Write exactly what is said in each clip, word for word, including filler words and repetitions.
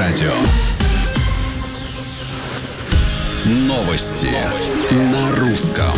радио. Новости на русском.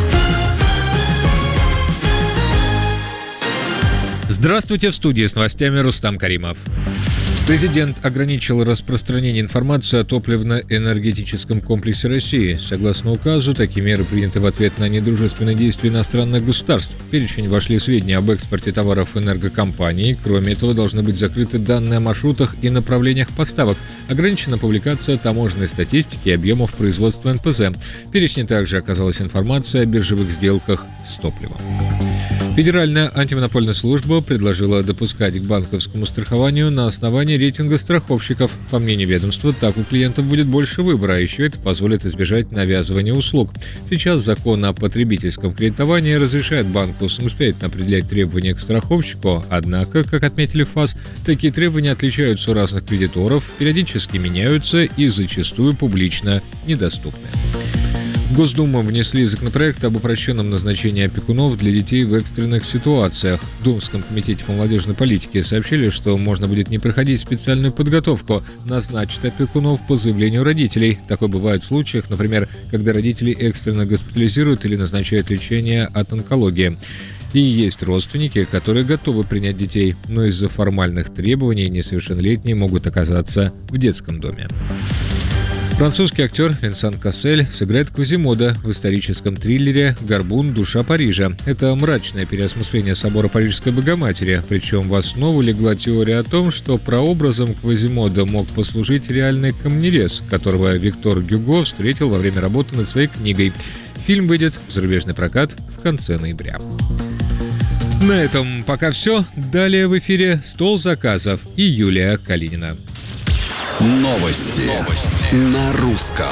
Здравствуйте, в студии с новостями Рустам Каримов. Президент ограничил распространение информации о топливно-энергетическом комплексе России. Согласно указу, такие меры приняты в ответ на недружественные действия иностранных государств. В перечень вошли сведения об экспорте товаров энергокомпаний. Кроме этого, должны быть закрыты данные о маршрутах и направлениях поставок. Ограничена публикация таможенной статистики и объемов производства эн пэ зэ. В перечне также оказалась информация о биржевых сделках с топливом. Федеральная антимонопольная служба предложила допускать к банковскому страхованию на основании рейтинга страховщиков. По мнению ведомства, так у клиентов будет больше выбора, а еще это позволит избежать навязывания услуг. Сейчас закон о потребительском кредитовании разрешает банку самостоятельно определять требования к страховщику, однако, как отметили в ФАС, такие требования отличаются у разных кредиторов, периодически меняются и зачастую публично недоступны. В Госдуму внесли законопроект об упрощенном назначении опекунов для детей в экстренных ситуациях. В Думском комитете по молодежной политике сообщили, что можно будет не проходить специальную подготовку, назначить опекунов по заявлению родителей. Такое бывает в случаях, например, когда родители экстренно госпитализируют или назначают лечение от онкологии. И есть родственники, которые готовы принять детей, но из-за формальных требований несовершеннолетние могут оказаться в детском доме. Французский актер Винсан Кассель сыграет Квазимода в историческом триллере «Горбун. Душа Парижа». Это мрачное переосмысление собора Парижской Богоматери, причем в основу легла теория о том, что прообразом Квазимода мог послужить реальный камнерез, которого Виктор Гюго встретил во время работы над своей книгой. Фильм выйдет в зарубежный прокат в конце ноября. На этом пока все. Далее в эфире «Стол заказов» и Юлия Калинина. Новости, Новости. На русском.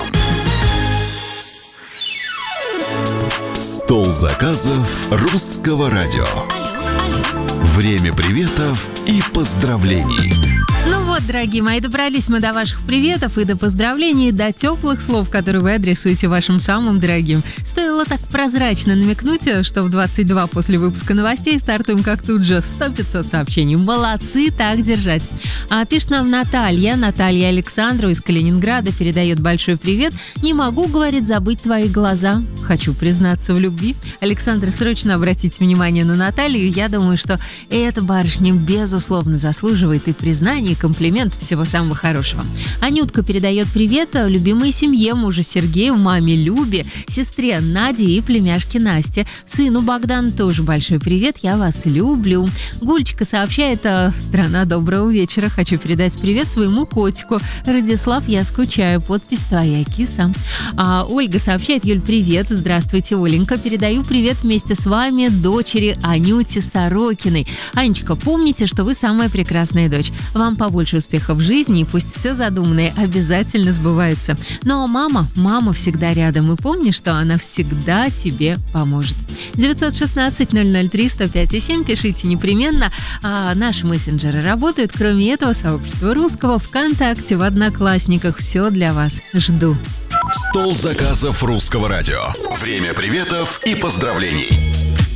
Стол заказов русского радио. Время приветов и поздравлений. Ну вот, дорогие мои, добрались мы до ваших приветов и до поздравлений, до теплых слов, которые вы адресуете вашим самым дорогим. Стоило так прозрачно намекнуть, что в двадцать два после выпуска новостей стартуем как тут же сто-пятьсот сообщений. Молодцы, так держать. А пишет нам Наталья. Наталья Александрова из Калининграда передает большой привет. Не могу, говорит, забыть твои глаза. Хочу признаться в любви. Александр, срочно обратите внимание на Наталью. Я думаю, что эта барышня безусловно заслуживает и признания, и комплимент, всего самого хорошего. Анютка передает привет любимой семье, мужу Сергею, маме Любе, сестре Наде и племяшке Насте. Сыну Богдану тоже большой привет, я вас люблю. Гульчика сообщает: страна доброго вечера, хочу передать привет своему котику. Радислав, я скучаю, подпись твоя, киса. А Ольга сообщает: Юль, привет, здравствуйте, Оленька, передаю привет вместе с вами дочери Анюте Сорокиной. Анечка, помните, что вы самая прекрасная дочь. Вам побольше успехов в жизни, и пусть все задуманное обязательно сбывается. Но мама, мама всегда рядом, и помни, что она всегда тебе поможет. девятьсот шестнадцать ноль ноль три сто пять семь, пишите непременно. А наши мессенджеры работают. Кроме этого, сообщество русского ВКонтакте, в Одноклассниках. Все для вас. Жду. Стол заказов русского радио. Время приветов и поздравлений.